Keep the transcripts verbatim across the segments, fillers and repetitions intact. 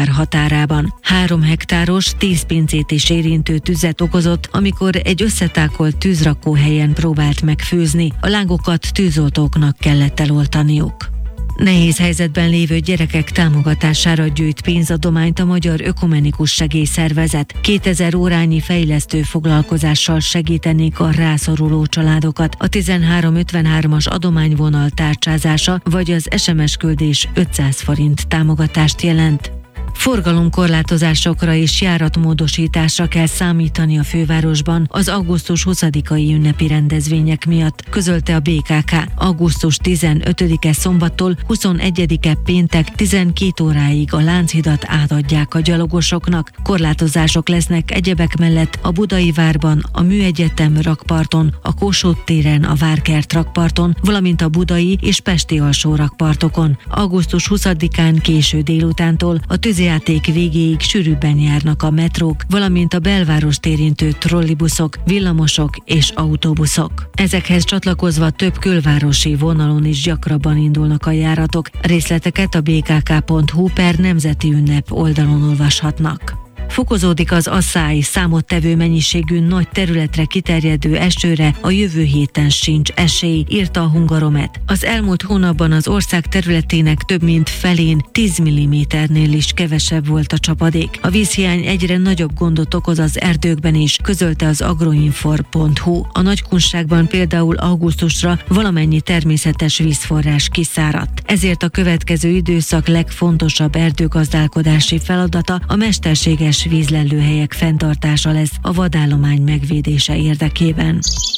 vár határában. Három hektáros, tíz pincét is érintő tüzet okozott, amikor egy összetákolt tűzrakóhelyen próbált megfőzni. A lángokat tűzoltóknak kellett eloltaniuk. Nehéz helyzetben lévő gyerekek támogatására gyűjt pénzadományt a Magyar Ökumenikus Segélyszervezet. kétezer órányi fejlesztő foglalkozással segítenék a rászoruló családokat. A tizenhárom ötvenhármas adományvonal tárcsázása vagy az es em es küldés ötszáz forint támogatást jelent. Forgalomkorlátozásokra és járatmódosításra kell számítani a fővárosban az augusztus huszadikai ünnepi rendezvények miatt, közölte a bé ká ká. augusztus tizenötödike szombattól huszonegyedike péntek tizenkét óráig a Lánchidat átadják a gyalogosoknak. Korlátozások lesznek egyebek mellett a Budai Várban, a Műegyetem rakparton, a Kossuth téren, a Várkert rakparton, valamint a budai és pesti alsó rakpartokon. augusztus huszadikán késő délutántól a tűzijáték végéig sűrűbben járnak a metrók, valamint a belvárost érintő trollibuszok, villamosok és autóbuszok. Ezekhez csatlakozva több külvárosi vonalon is gyakrabban indulnak a járatok. Részleteket a bé ká ká pont hú per nemzeti ünnep oldalon olvashatnak. Fokozódik az asszály, számottevő mennyiségű nagy területre kiterjedő esőre a jövő héten sincs esély, írta a Hungaromet. Az elmúlt hónapban az ország területének több mint felén tíz milliméternél is kevesebb volt a csapadék. A vízhiány egyre nagyobb gondot okoz az erdőkben is, közölte az agroinfor pont hú. A Nagykunságban például augusztusra valamennyi természetes vízforrás kiszáradt. Ezért a következő időszak legfontosabb erdőgazdálkodási feladata a mesterséges vízlelőhelyek fenntartása lesz a vadállomány megvédése érdekében.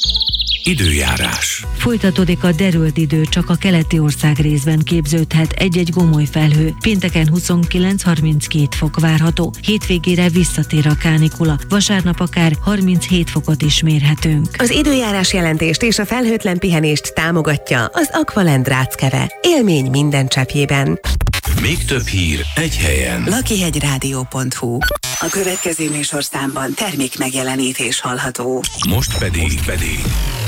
Időjárás. Folytatódik a derült idő, csak a keleti ország részben képződhet egy-egy gomoly felhő. Pénteken huszonkilenc-harminckét fok várható, hétvégére visszatér a kánikula, vasárnap akár harminchét fokot is mérhetünk. Az időjárás jelentést és a felhőtlen pihenést támogatja az Aqualend Ráckeve. Élmény minden cseppjében. Még több hír egy helyen. lakihegyrádió pont hú. A következő műsorszámban termék megjelenítés hallható. Most pedig, Most pedig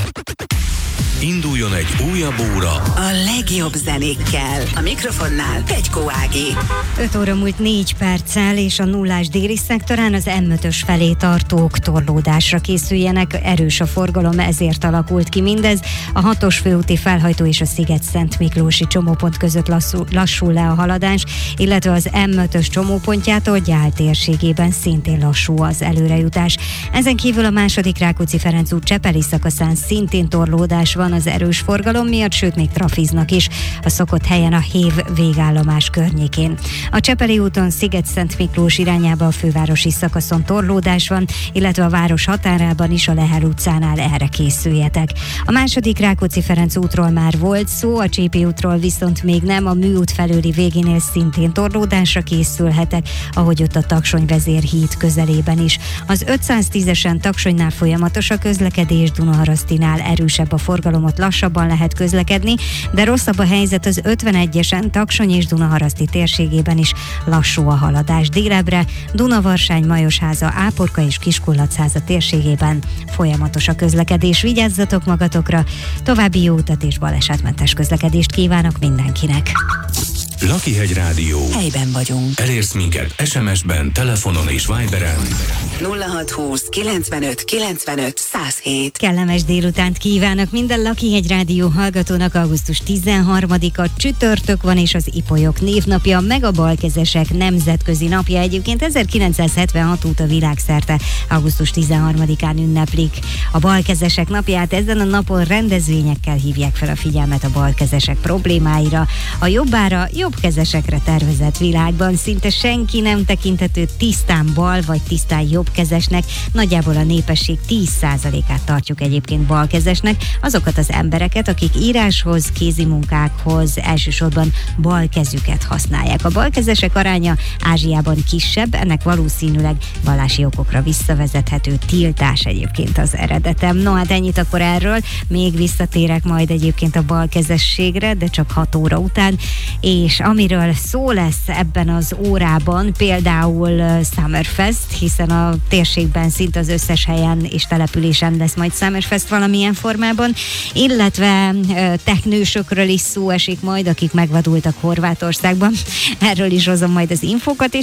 induljon egy újabb óra a legjobb zenékkel. A mikrofonnál Pegykó Ági. öt óra múlt négy perccel, és a nullás déli szektorán az em ötös felé tartók torlódásra készüljenek. Erős a forgalom, ezért alakult ki mindez. A hatos főúti felhajtó és a Sziget-Szent Miklósi csomópont között lasszul, lassul le a haladás, illetve az em ötös csomópontjától Gyál térségében szintén lassú az előrejutás. Ezen kívül a második Rákóczi-Ferenc út Csepeli szakaszán szintén torlódás van az erős forgalom miatt, sőt még trafiznak is a szokott helyen a Hév végállomás környékén. A Csepeli úton Sziget-Szent Miklós irányába a fővárosi szakaszon torlódás van, illetve a város határában is a Lehel utcánál erre készüljetek. A második Rákóczi-Ferenc útról már volt szó, a Csípi útról viszont még nem, a Műút felőli végénél szintén torlódásra készülhetek, ahogy ott a Taksony-Vezérhíd közelében is. Az ötszáztízesen Taksonynál folyamatos a közlekedés, Dunaharasztinál erősebb a forgalom, ott lassabban lehet közlekedni, de rosszabb a helyzet az ötvenegyesen Taksony és Dunaharaszti térségében is, lassú a haladás délebbre, Dunavarsány, Majosháza, Áporka és Kiskullatháza térségében folyamatos a közlekedés. Vigyázzatok magatokra, további jó utat és balesetmentes közlekedést kívánok mindenkinek. Lakihegy Rádió. Helyben vagyunk. Elérsz minket es em es-ben, telefonon és Viberen. nulla hat húsz kilencvenöt kilencvenöt száz hét. Kellemes délutánt kívánok minden Lakihegy Rádió hallgatónak. Augusztus tizenharmadika csütörtök van, és az ipolyok névnapja, meg a balkezesek nemzetközi napja. Egyébként ezerkilencszázhetvenhat óta világszerte augusztus tizenharmadikán ünneplik a balkezesek napját. Ezen a napon rendezvényekkel hívják fel a figyelmet a balkezesek problémáira. A jobbára, jobbkezesekre tervezett világban szinte senki nem tekinthető tisztán bal vagy tisztán jobbkezesnek. Nagyjából a népesség tíz százalékát tartjuk egyébként balkezesnek, azokat az embereket, akik íráshoz, kézimunkákhoz elsősorban balkezüket használják. A balkezesek aránya Ázsiában kisebb, ennek valószínűleg vallási okokra visszavezethető, tiltás egyébként az eredetem. No hát ennyit akkor erről, még visszatérek majd egyébként a balkezességre, de csak hat óra után, és amiről szó lesz ebben az órában, például Summerfest, hiszen a térségben szinte az összes helyen és településen lesz majd Summerfest valamilyen formában, illetve technősökről is szó esik majd, akik megvadultak Horvátországban. Erről is hozom majd az infókat, és